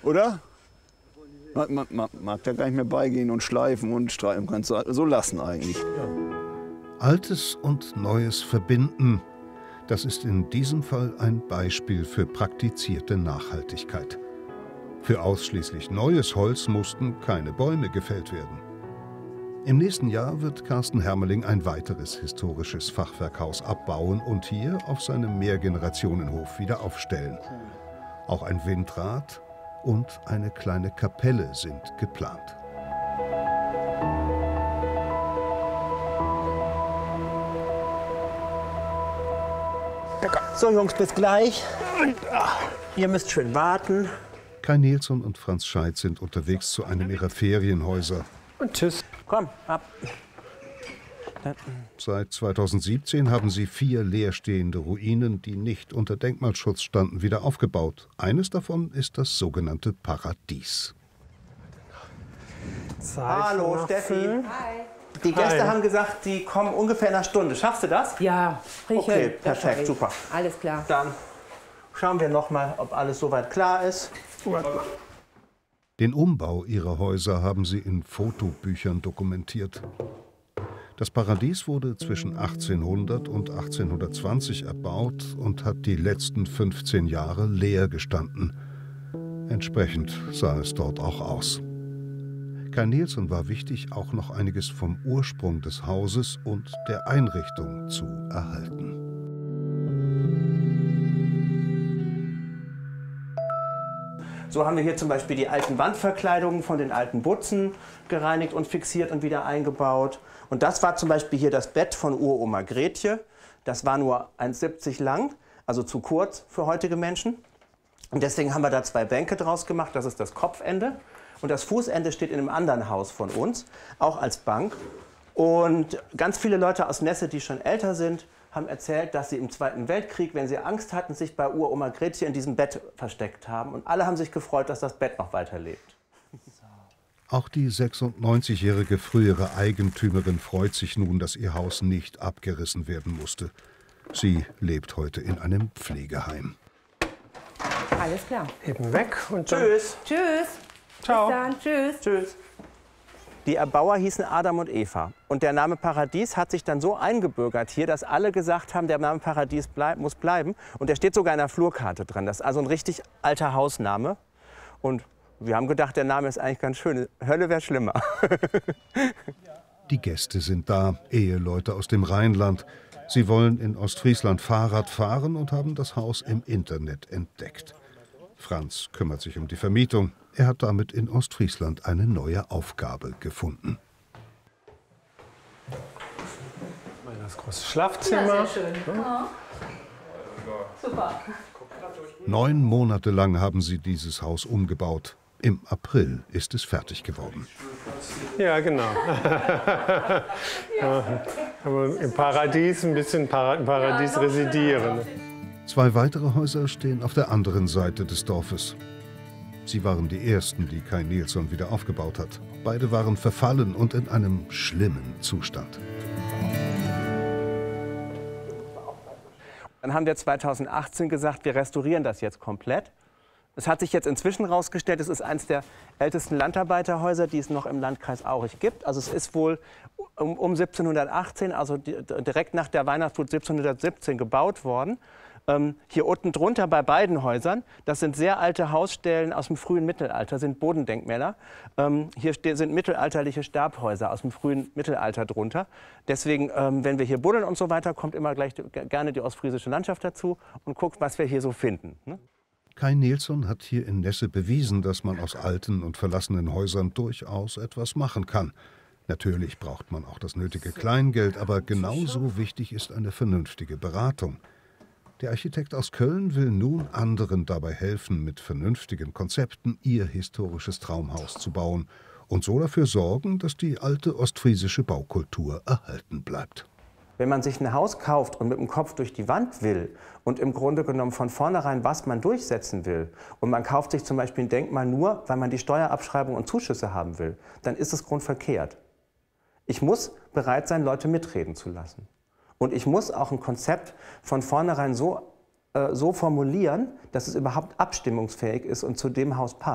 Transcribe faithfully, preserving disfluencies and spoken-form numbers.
Oder? Man, man, man mag da gar nicht mehr beigehen und schleifen und streichen. Man kann es so lassen eigentlich. Altes und Neues verbinden. Das ist in diesem Fall ein Beispiel für praktizierte Nachhaltigkeit. Für ausschließlich neues Holz mussten keine Bäume gefällt werden. Im nächsten Jahr wird Carsten Hermeling ein weiteres historisches Fachwerkhaus abbauen und hier auf seinem Mehrgenerationenhof wieder aufstellen. Auch ein Windrad und eine kleine Kapelle sind geplant. So Jungs, bis gleich. Ihr müsst schön warten. Kai Nilsson und Franz Scheidt sind unterwegs zu einem ihrer Ferienhäuser. Und tschüss. Komm, ab. Seit zweitausendsiebzehn haben sie vier leerstehende Ruinen, die nicht unter Denkmalschutz standen, wieder aufgebaut. Eines davon ist das sogenannte Paradies. Hallo Steffi. Hi. Die Gäste Hi. haben gesagt, die kommen ungefähr in einer Stunde. Schaffst du das? Ja, krieg ich Okay, hin. Das perfekt, schaff ich. super. Alles klar. Dann schauen wir noch mal, ob alles soweit klar ist. Den Umbau ihrer Häuser haben sie in Fotobüchern dokumentiert. Das Paradies wurde zwischen achtzehnhundert und achtzehnhundertzwanzig erbaut und hat die letzten fünfzehn Jahre leer gestanden. Entsprechend sah es dort auch aus. Kai Nilsson war wichtig, auch noch einiges vom Ursprung des Hauses und der Einrichtung zu erhalten. So haben wir hier zum Beispiel die alten Wandverkleidungen von den alten Butzen gereinigt und fixiert und wieder eingebaut. Und das war zum Beispiel hier das Bett von Uroma Gretje. Das war nur eins siebzig lang, also zu kurz für heutige Menschen. Und deswegen haben wir da zwei Bänke draus gemacht. Das ist das Kopfende. Und das Fußende steht in einem anderen Haus von uns, auch als Bank. Und ganz viele Leute aus Nesse, die schon älter sind, haben erzählt, dass sie im Zweiten Weltkrieg, wenn sie Angst hatten, sich bei Uroma Gretje in diesem Bett versteckt haben. Und alle haben sich gefreut, dass das Bett noch weiterlebt. Auch die sechsundneunzigjährige frühere Eigentümerin freut sich nun, dass ihr Haus nicht abgerissen werden musste. Sie lebt heute in einem Pflegeheim. Alles klar. Eben weg und dann Tschüss. Tschüss. Ciao. Bis dann. Tschüss. Tschüss. Die Erbauer hießen Adam und Eva. Und der Name Paradies hat sich dann so eingebürgert hier, dass alle gesagt haben, der Name Paradies bleib, muss bleiben. Und der steht sogar in der Flurkarte dran. Das ist also ein richtig alter Hausname. Und wir haben gedacht, der Name ist eigentlich ganz schön. Hölle wäre schlimmer. Die Gäste sind da, Eheleute aus dem Rheinland. Sie wollen in Ostfriesland Fahrrad fahren und haben das Haus im Internet entdeckt. Franz kümmert sich um die Vermietung. Er hat damit in Ostfriesland eine neue Aufgabe gefunden. das große Schlafzimmer. Ja, sehr schön. Ja. Super. Neun Monate lang haben sie dieses Haus umgebaut. Im April ist es fertig geworden. Ja, genau. Ja, aber im Paradies, ein bisschen im Paradies residieren. Zwei weitere Häuser stehen auf der anderen Seite des Dorfes. Sie waren die ersten, die Kai Nilsson wieder aufgebaut hat. Beide waren verfallen und in einem schlimmen Zustand. Dann haben wir zweitausendachtzehn gesagt, wir restaurieren das jetzt komplett. Es hat sich jetzt inzwischen herausgestellt, es ist eines der ältesten Landarbeiterhäuser, die es noch im Landkreis Aurich gibt. Also es ist wohl um, um siebzehnhundertachtzehn, also die, direkt nach der Weihnachtsflut siebzehnhundertsiebzehn gebaut worden. Ähm, hier unten drunter bei beiden Häusern, das sind sehr alte Hausstellen aus dem frühen Mittelalter, sind Bodendenkmäler. Ähm, hier sind mittelalterliche Stabhäuser aus dem frühen Mittelalter drunter. Deswegen, ähm, wenn wir hier buddeln und so weiter, kommt immer gleich gerne die ostfriesische Landschaft dazu und guckt, was wir hier so finden. Ne? Kai Nilsson hat hier in Nesse bewiesen, dass man aus alten und verlassenen Häusern durchaus etwas machen kann. Natürlich braucht man auch das nötige Kleingeld, aber genauso wichtig ist eine vernünftige Beratung. Der Architekt aus Köln will nun anderen dabei helfen, mit vernünftigen Konzepten ihr historisches Traumhaus zu bauen und so dafür sorgen, dass die alte ostfriesische Baukultur erhalten bleibt. Wenn man sich ein Haus kauft und mit dem Kopf durch die Wand will und im Grunde genommen von vornherein, was man durchsetzen will, und man kauft sich zum Beispiel ein Denkmal nur, weil man die Steuerabschreibung und Zuschüsse haben will, dann ist es grundverkehrt. Ich muss bereit sein, Leute mitreden zu lassen. Und ich muss auch ein Konzept von vornherein so, äh, so formulieren, dass es überhaupt abstimmungsfähig ist und zu dem Haus passt.